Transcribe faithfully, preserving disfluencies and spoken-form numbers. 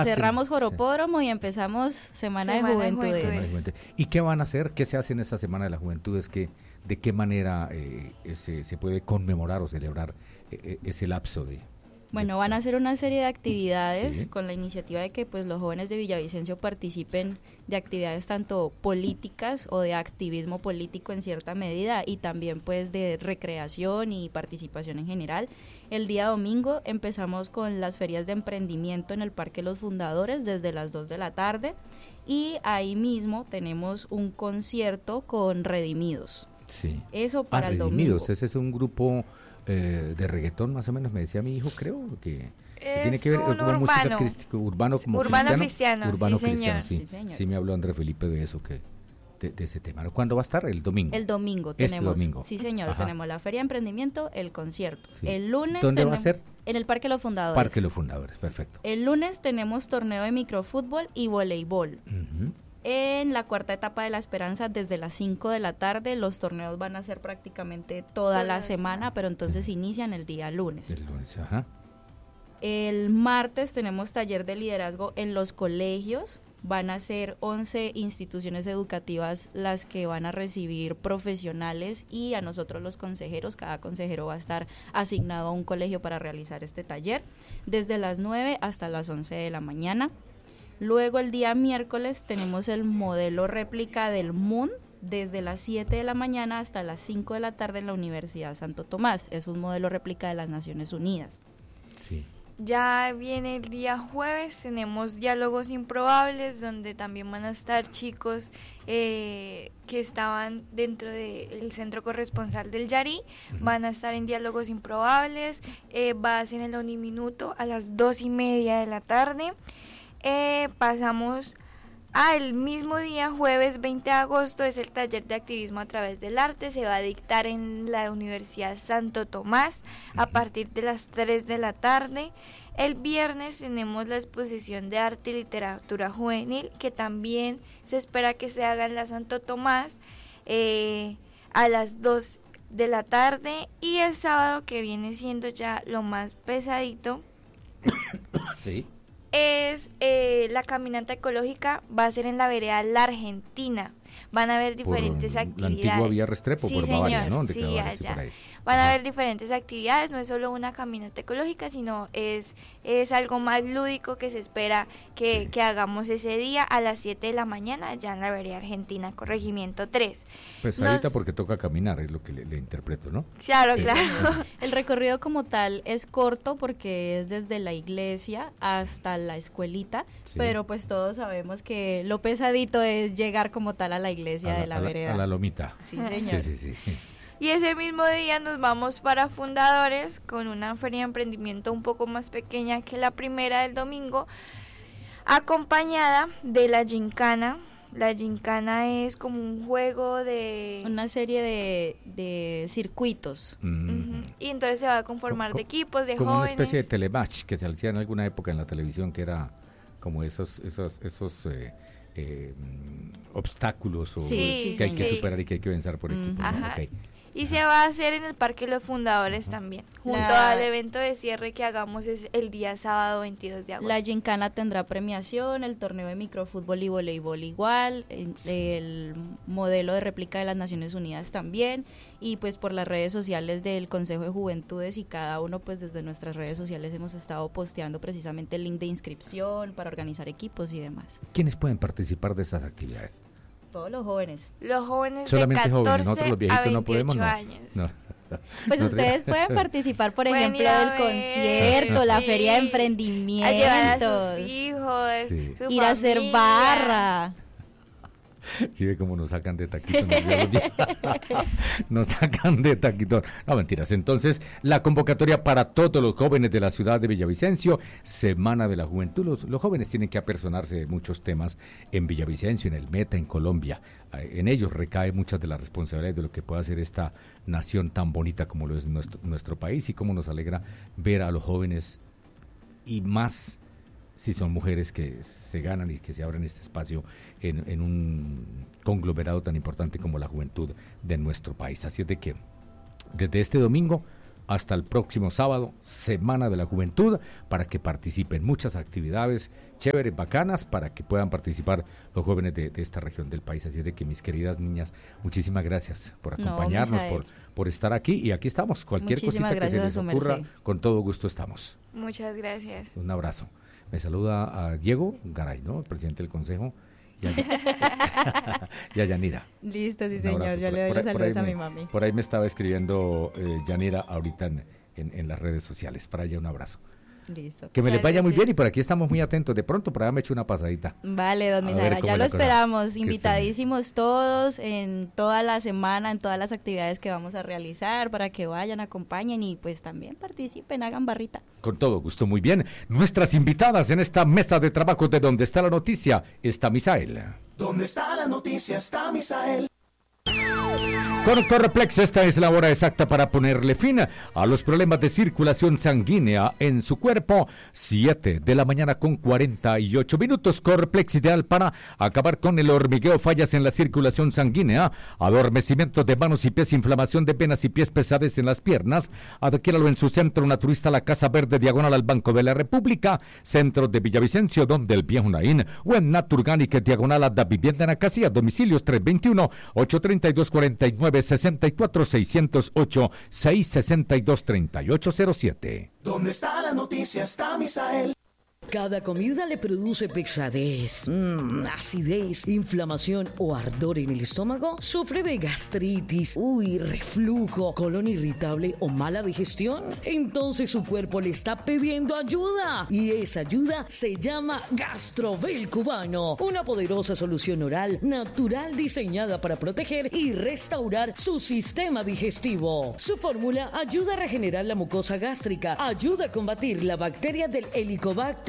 ah, cerramos sí, Joropódromo sí. y empezamos Semana, Semana de Juventudes. de Juventudes. Juventud. ¿Y qué van a hacer? ¿Qué se hace en esta Semana de la Juventud? Es que, ¿de qué manera eh, se, se puede conmemorar o celebrar eh, ese lapso de...? Bueno, van a hacer una serie de actividades sí. con la iniciativa de que pues los jóvenes de Villavicencio participen de actividades tanto políticas o de activismo político en cierta medida y también pues de recreación y participación en general. El día domingo empezamos con las ferias de emprendimiento en el Parque Los Fundadores desde las dos de la tarde y ahí mismo tenemos un concierto con Redimidos. Sí. Eso para ah, el Redimidos, domingo. Ese es un grupo eh, de reggaetón, más o menos, me decía mi hijo, creo, que, que tiene que ver un con música urbano. crística, urbano como Urbano cristiano. cristiano, Urbano sí, cristiano, señor. sí. Sí, señor. Sí me habló André Felipe de eso, que de, de ese tema. ¿Cuándo va a estar? El domingo. El domingo Este tenemos, domingo. sí señor, Ajá. tenemos la feria de emprendimiento, el concierto. Sí. El lunes ¿Dónde va a tenemos- ser? En el Parque Los Fundadores. Parque Los Fundadores, perfecto. El lunes tenemos torneo de microfútbol y voleibol. Uh-huh. En la cuarta etapa de La Esperanza, desde las cinco de la tarde, los torneos van a ser prácticamente toda Toda la la semana, semana. pero entonces inician el día lunes. El lunes, ajá. El martes tenemos taller de liderazgo en los colegios. Van a ser once instituciones educativas las que van a recibir profesionales y a nosotros los consejeros, cada consejero va a estar asignado a un colegio para realizar este taller, desde las nueve hasta las once de la mañana. Luego el día miércoles tenemos el modelo réplica del M U N desde las siete de la mañana hasta las cinco de la tarde en la Universidad Santo Tomás. Es un modelo réplica de las Naciones Unidas. Sí. Ya viene el día jueves, tenemos diálogos improbables donde también van a estar chicos eh, que estaban dentro del centro corresponsal del Yari, uh-huh. van a estar en diálogos improbables, eh, va a ser en el Uniminuto a las dos y media de la tarde. Eh, pasamos a el mismo día, jueves veinte de agosto, es el taller de activismo a través del arte, se va a dictar en la Universidad Santo Tomás a partir de las tres de la tarde. El viernes tenemos la exposición de arte y literatura juvenil, que también se espera que se haga en la Santo Tomás eh, a las dos de la tarde. Y el sábado, que viene siendo ya lo más pesadito, sí. es eh, la caminata ecológica, va a ser en la vereda La Argentina. Van a haber diferentes por actividades. La antigua vía Restrepo, sí, por señor, Bavaria, ¿no? Donde sí, quedaba ese allá. por ahí. Van Ajá. a haber diferentes actividades, no es solo una caminata ecológica, sino es, es algo más lúdico que se espera que, Sí. que hagamos ese día a las siete de la mañana, allá en la vereda Argentina, corregimiento tres. Pesadita Nos- porque toca caminar, es lo que le, le interpreto, ¿no? Claro, Sí. claro. El recorrido como tal es corto porque es desde la iglesia hasta la escuelita, Sí. pero pues todos sabemos que lo pesadito es llegar como tal a la iglesia a de la, a vereda. A la lomita. Sí, señor. Sí, sí, sí, sí. Y ese mismo día nos vamos para Fundadores con una feria de emprendimiento un poco más pequeña que la primera del domingo, acompañada de la gincana. La gincana es como un juego de... Una serie de, de circuitos. Mm. Ujú. Y entonces se va a conformar Co- de equipos, de como jóvenes. una especie de telematch que se hacía en alguna época en la televisión, que era como esos esos esos eh, eh, mm, obstáculos o Sí, que hay que sí. superar y que hay que vencer por Mm. equipo, ¿no? Ajá. Ok. Y se va a hacer en el Parque Los Fundadores también, junto La- al evento de cierre que hagamos es el día sábado veintidós de agosto. La gincana tendrá premiación, el torneo de microfútbol y voleibol igual, el, el modelo de réplica de las Naciones Unidas también, y pues por las redes sociales del Consejo de Juventudes y cada uno pues desde nuestras redes sociales hemos estado posteando precisamente el link de inscripción para organizar equipos y demás. ¿Quiénes pueden participar de esas actividades? Todos los jóvenes. Los jóvenes Solamente de jóvenes, catorce nosotros los a viejitos no veintiocho podemos, no. años. No. Pues Nosotros- ustedes pueden participar, por Pueden ejemplo, ir a del ver, concierto, la sí, feria de a llevar a emprendimientos, sus hijos, Sí. su ir a hacer familia. barra. Sí, ve cómo nos sacan de taquito. Nos, nos sacan de taquito. No, mentiras. Entonces, la convocatoria para todos los jóvenes de la ciudad de Villavicencio, Semana de la Juventud. Los, los jóvenes tienen que apersonarse de muchos temas en Villavicencio, en el Meta, en Colombia. Eh, En ellos recae muchas de las responsabilidades de lo que puede hacer esta nación tan bonita como lo es nuestro, nuestro país, y cómo nos alegra ver a los jóvenes, y más si son mujeres que se ganan y que se abren este espacio en, en un conglomerado tan importante como la juventud de nuestro país. Así es de que desde este domingo hasta el próximo sábado, Semana de la Juventud, para que participen. Muchas actividades chéveres, bacanas, para que puedan participar los jóvenes de, de esta región del país. Así es de que, mis queridas niñas, muchísimas gracias por acompañarnos, no, por, por estar aquí. Y aquí estamos. Cualquier muchísimas cosita que se les ocurra, merced. Con todo gusto estamos. Muchas gracias. Un abrazo. Me saluda a Diego Garay, ¿no? El presidente del Consejo. Y a, y a Yanira. Listo, sí, señor. Yo le doy los saludos a mi mami. Por ahí me estaba escribiendo eh, Yanira ahorita en, en, en las redes sociales. Para ella un abrazo. Listo. Que me les vaya gracias. muy bien y por aquí estamos muy atentos. De pronto por allá me echo una pasadita. Vale, don Misael, ya lo esperamos. Invitadísimos todos en toda la semana, en todas las actividades que vamos a realizar para que vayan, acompañen y pues también participen, hagan barrita. Con todo gusto, muy bien. Nuestras invitadas en esta mesa de trabajo de Donde está la noticia está Misael. Donde está la noticia está Misael. Con Correplex, esta es la hora exacta para ponerle fin a los problemas de circulación sanguínea en su cuerpo. siete de la mañana con cuarenta y ocho minutos. Correplex, ideal para acabar con el hormigueo, fallas en la circulación sanguínea, adormecimiento de manos y pies, inflamación de venas y pies, pesadez en las piernas. Adquiéralo en su centro naturista, la Casa Verde, diagonal al Banco de la República, centro de Villavicencio, donde el Viejo Naín, o en Naturganic, diagonal a Da Vivienda en Acasía, domicilios tres dos uno, ocho tres dos, cuatro nueve, seis cuatro, seis cero ocho, seis seis dos, tres ocho cero siete. Donde está la noticia está Misael. Cada comida le produce pesadez, mmm, acidez, inflamación o ardor en el estómago. ¿Sufre de gastritis, uy, reflujo, colon irritable o mala digestión? Entonces su cuerpo le está pidiendo ayuda. Y esa ayuda se llama Gastrobel Cubano. Una poderosa solución oral natural diseñada para proteger y restaurar su sistema digestivo. Su fórmula ayuda a regenerar la mucosa gástrica, ayuda a combatir la bacteria del Helicobacter